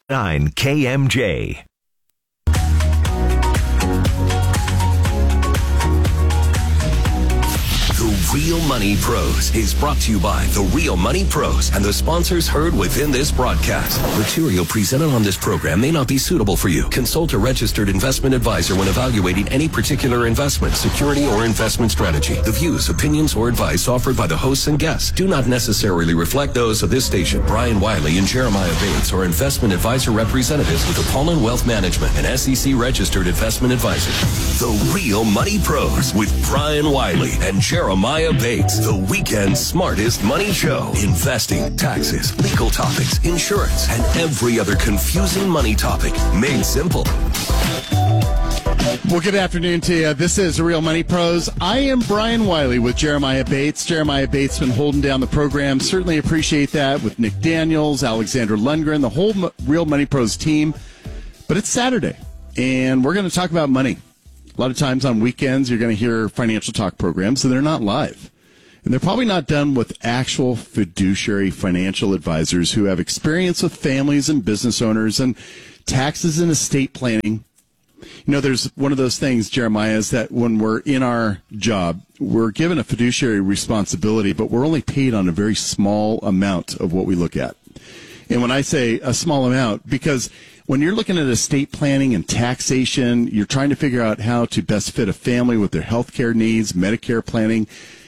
9 KMJ. The Real Money Pros is brought to you by The Real Money Pros and the sponsors heard within this broadcast. Material presented on this program may not be suitable for you. Consult a registered investment advisor when evaluating any particular investment, security, or investment strategy. The views, opinions, or advice offered by the hosts and guests do not necessarily reflect those of this station. Brian Wiley and Jeremiah Bates are investment advisor representatives with Apollon Wealth Management, an SEC registered investment advisor. The Real Money Pros with Brian Wiley and Jeremiah Bates, the weekend's smartest money show. Investing, taxes, legal topics, insurance, and every other confusing money topic made simple. Well, good afternoon to you. This is Real Money Pros. I am Brian Wiley with Jeremiah Bates. Jeremiah Bates been holding down the program. Certainly appreciate that with Nick Daniels, Alexander Lundgren, the whole Real Money Pros team. But it's Saturday, and we're going to talk about money. A lot of times on weekends, you're going to hear financial talk programs, and they're not live. And they're probably not done with actual fiduciary financial advisors who have experience with families and business owners and taxes and estate planning. You know, there's one of those things, Jeremiah, is that when we're in our job, we're given a fiduciary responsibility, but we're only paid on a very small amount of what we look at. And when I say a small amount, because when you're looking at estate planning and taxation, you're trying to figure out how to best fit a family with their health care needs, Medicare planning.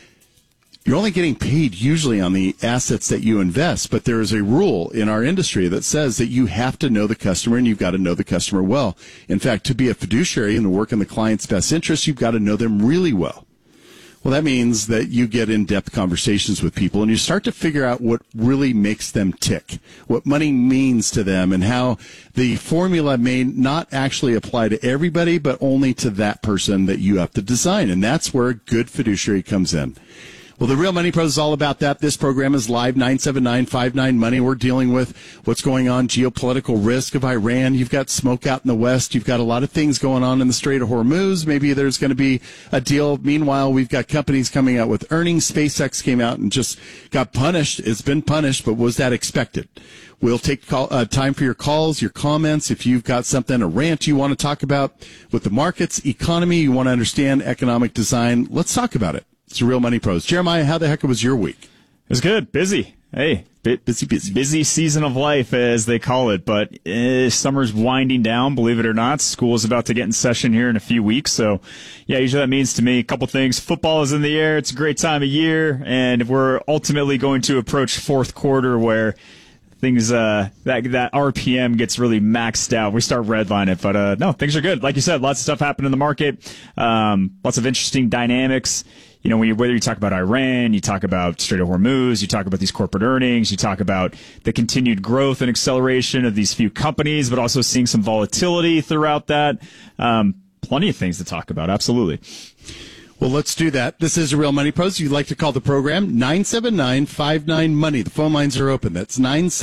You're only getting paid usually on the assets that you invest, but there is a rule in our industry that says that you have to know the customer and you've got to know the customer well. In fact, to be a fiduciary and to work in the client's best interest, you've got to know them really well. Well, that means that you get in-depth conversations with people and you start to figure out what really makes them tick, what money means to them, and how the formula may not actually apply to everybody, but only to that person that you have to design. And that's where a good fiduciary comes in. Well, the Real Money Pros is all about that. This program is live, 979-59-MONEY. We're dealing with what's going on, geopolitical risk of Iran. You've got smoke out in the West. You've got a lot of things going on in the Strait of Hormuz. Maybe there's going to be a deal. Meanwhile, we've got companies coming out with earnings. SpaceX came out and just got punished. It's been punished, but was that expected? We'll take time for your calls, your comments. If you've got something, a rant you want to talk about with the markets, economy, you want to understand economic design, let's talk about it. It's the Real Money Pros. Jeremiah, how the heck was your week? It was good. Busy. Hey, busy season of life, as they call it. But summer's winding down, believe it or not. School is about to get in session here in a few weeks. So, yeah, usually that means to me a couple things. Football is in the air. It's a great time of year. And we're ultimately going to approach fourth quarter where things, that RPM gets really maxed out. We start redlining it. But, no, things are good. Like you said, lots of stuff happened in the market. Lots of interesting dynamics. You know, whether you talk about Iran, you talk about Strait of Hormuz, you talk about these corporate earnings, you talk about the continued growth and acceleration of these few companies, but also seeing some volatility throughout that. Plenty of things to talk about. Absolutely. Well, let's do that. This is the Real Money Pros. You'd like to call the program, 979-59-MONEY. The phone lines are open. That's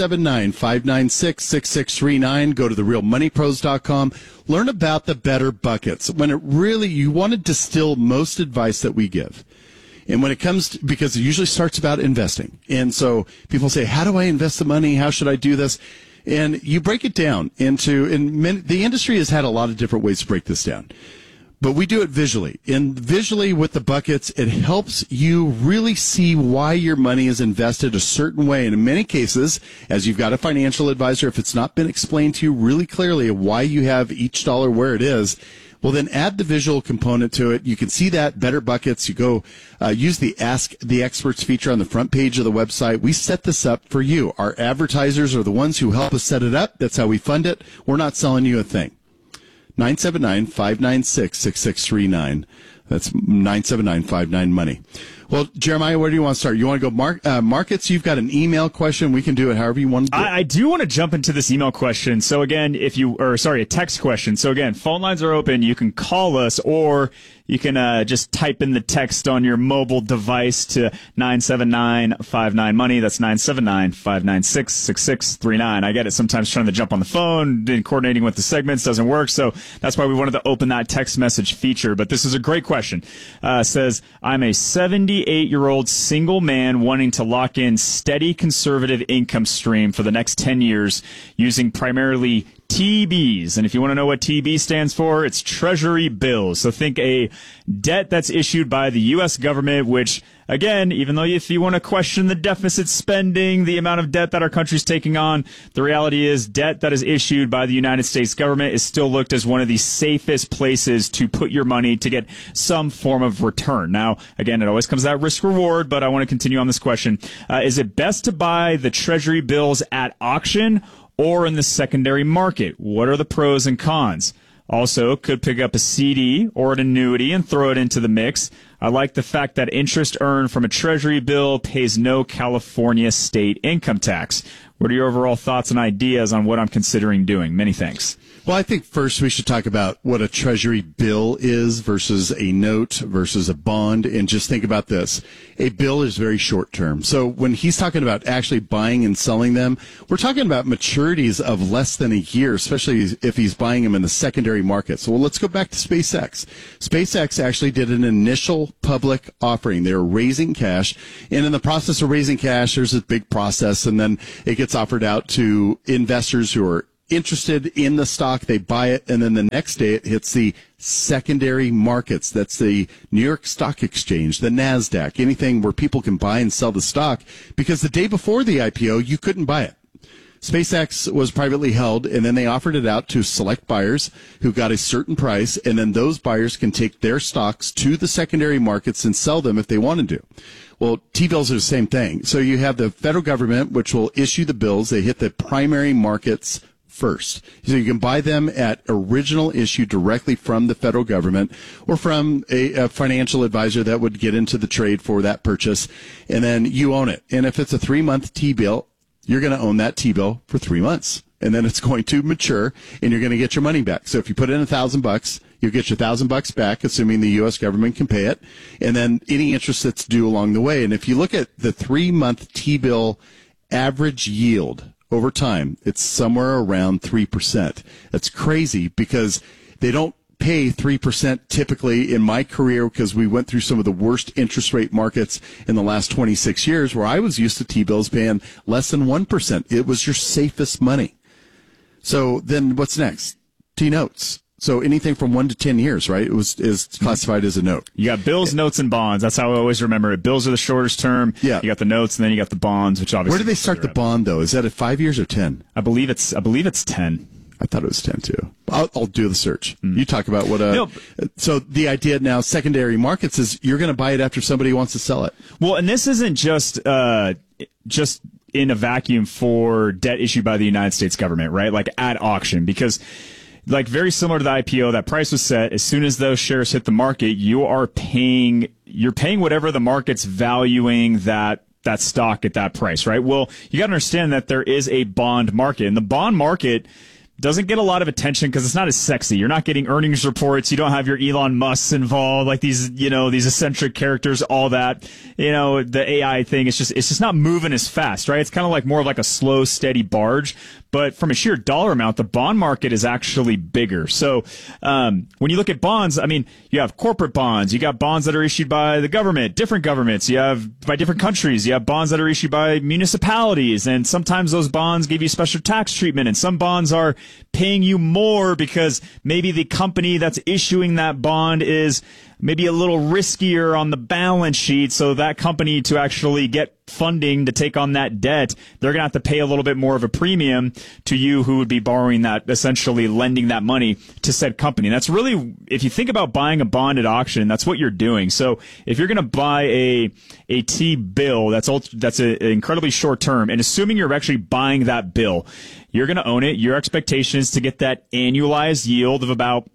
979-596-6639. Go to therealmoneypros.com. Learn about the better buckets. When it really, you want to distill most advice that we give. And when it comes to, because it usually starts about investing. And so people say, how do I invest the money? How should I do this? And you break it down into, the industry has had a lot of different ways to break this down. But we do it visually. And visually with the buckets, it helps you really see why your money is invested a certain way. And in many cases, as you've got a financial advisor, if it's not been explained to you really clearly of why you have each dollar where it is, well, then add the visual component to it. You can see that, better buckets. You go use the Ask the Experts feature on the front page of the website. We set this up for you. Our advertisers are the ones who help us set it up. That's how we fund it. We're not selling you a thing. 979-596-6639. That's 979-59-MONEY. Well, Jeremiah, where do you want to start? You want to go markets? You've got an email question. We can do it however you want to do it. I do want to jump into this email question. So again, a text question. So again, phone lines are open. You can call us or you can just type in the text on your mobile device to 979-59-MONEY. That's 979-596-6639. I get it sometimes trying to jump on the phone and coordinating with the segments doesn't work. So that's why we wanted to open that text message feature. But this is a great question. Says, I'm a 70 38-year-old single man wanting to lock in steady conservative income stream for the next 10 years using primarily TBs. And if you want to know what TB stands for, it's Treasury bills. So think a debt that's issued by the U.S. government, which, again, even though if you want to question the deficit spending, the amount of debt that our country's taking on, the reality is debt that is issued by the United States government is still looked as one of the safest places to put your money to get some form of return. Now, again, it always comes out risk reward, but I want to continue on this question. Is it best to buy the Treasury bills at auction or in the secondary market? What are the pros and cons? Also, could pick up a CD or an annuity and throw it into the mix. I like the fact that interest earned from a Treasury bill pays no California state income tax. What are your overall thoughts and ideas on what I'm considering doing? Many thanks. Well, I think first we should talk about what a Treasury bill is versus a note versus a bond, and just think about this. A bill is very short term. So when he's talking about actually buying and selling them, we're talking about maturities of less than a year, especially if he's buying them in the secondary market. So let's go back to SpaceX. SpaceX actually did an initial public offering. They were raising cash, and in the process of raising cash, there's a big process, and then it gets offered out to investors who are interested in the stock. They buy it, and then the next day it hits the secondary markets. That's the New York Stock Exchange, the NASDAQ, anything where people can buy and sell the stock, because the day before the IPO, you couldn't buy it. SpaceX was privately held, and then they offered it out to select buyers who got a certain price, and then those buyers can take their stocks to the secondary markets and sell them if they wanted to. Well, T-bills are the same thing. So you have the federal government, which will issue the bills. They hit the primary markets first. So you can buy them at original issue directly from the federal government or from a financial advisor that would get into the trade for that purchase, and then you own it. And if it's a 3-month T-bill, you're going to own that T-bill for 3 months, and then it's going to mature, and you're going to get your money back. So if you put in $1,000, you'll get your $1,000 back, assuming the U.S. government can pay it, and then any interest that's due along the way. And if you look at the 3-month T-bill average yield over time, it's somewhere around 3%. That's crazy because they don't pay 3% typically in my career, because we went through some of the worst interest rate markets in the last 26 years where I was used to T-bills paying less than 1%. It was your safest money. So then what's next? T-notes. So anything from 1 to 10 years, right? Is classified as a note. You got bills, notes, and bonds. That's how I always remember it. Bills are the shortest term. Yeah. You got the notes, and then you got the bonds, which obviously. Where do they start the bond, though? Is that at 5 years or 10? I believe it's 10. I thought it was 10 too. I'll do the search. You talk about what. So the idea now, secondary markets, is you're going to buy it after somebody wants to sell it. Well, and this isn't just in a vacuum for debt issued by the United States government, right? Like at auction, because. Like very similar to the IPO, that price was set. As soon as those shares hit the market, you're paying whatever the market's valuing that stock at that price, right? Well, you got to understand that there is a bond market, and the bond market doesn't get a lot of attention because it's not as sexy. You're not getting earnings reports. You don't have your Elon Musks involved, like these eccentric characters, all that. The AI thing, it's just not moving as fast, right? It's kind of like more of like a slow, steady barge. But from a sheer dollar amount, the bond market is actually bigger. So when you look at bonds, I mean, you have corporate bonds. You got bonds that are issued by the government, different governments. You have by different countries. You have bonds that are issued by municipalities. And sometimes those bonds give you special tax treatment. And some bonds are paying you more because maybe the company that's issuing that bond is maybe a little riskier on the balance sheet. So that company, to actually get funding to take on that debt, they're going to have to pay a little bit more of a premium to you who would be borrowing that, essentially lending that money to said company. And that's really, if you think about buying a bond at auction, that's what you're doing. So if you're going to buy a T-bill that's an incredibly short term, and assuming you're actually buying that bill, you're going to own it. Your expectation is to get that annualized yield of about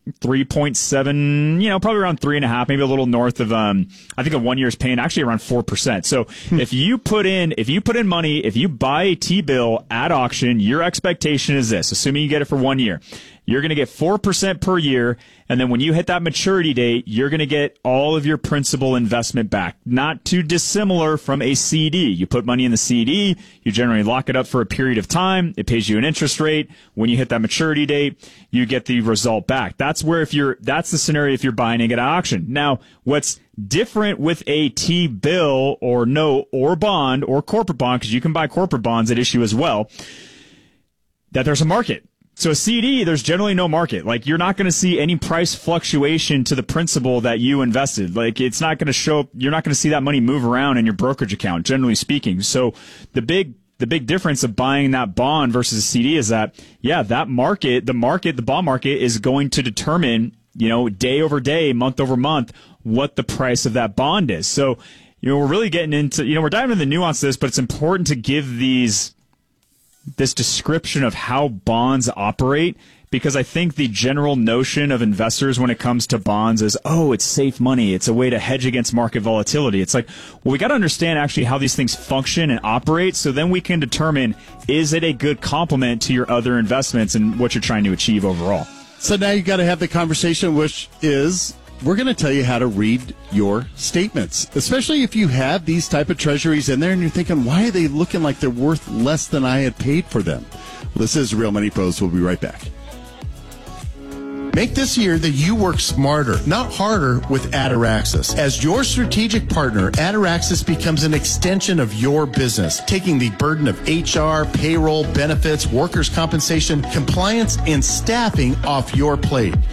3.7, probably around 3.5, maybe a little north of, I think a 1 year's paying actually around 4%. So if you put in money, if you buy a T-bill at auction, your expectation is this, assuming you get it for 1 year. You're going to get 4% per year, and then when you hit that maturity date, you're going to get all of your principal investment back. Not too dissimilar from a CD. You put money in the CD, you generally lock it up for a period of time, it pays you an interest rate. When you hit that maturity date, you get the result back. That's the scenario if you're buying it at auction. Now, what's Different with a T-bill or note or bond or corporate bond, because you can buy corporate bonds at issue as well, that there's a market. So a CD, there's generally no market. Like, you're not going to see any price fluctuation to the principal that you invested. Like, it's not going to show up. You're not going to see that money move around in your brokerage account, generally speaking. So the big difference of buying that bond versus a CD is that, that market, the bond market is going to determine, day over day, month over month, what the price of that bond is. So, we're really getting into, we're diving into the nuance of this, but it's important to give this description of how bonds operate, because I think the general notion of investors when it comes to bonds is, it's safe money. It's a way to hedge against market volatility. It's like, well, we got to understand actually how these things function and operate, so then we can determine, is it a good complement to your other investments and what you're trying to achieve overall. So now you got to have the conversation, which is, we're going to tell you how to read your statements, especially if you have these type of treasuries in there and you're thinking, why are they looking like they're worth less than I had paid for them? Well, this is Real Money Pros. We'll be right back. Make this year that you work smarter, not harder, with Ataraxis. As your strategic partner, Ataraxis becomes an extension of your business, taking the burden of HR, payroll, benefits, workers' compensation, compliance, and staffing off your plate.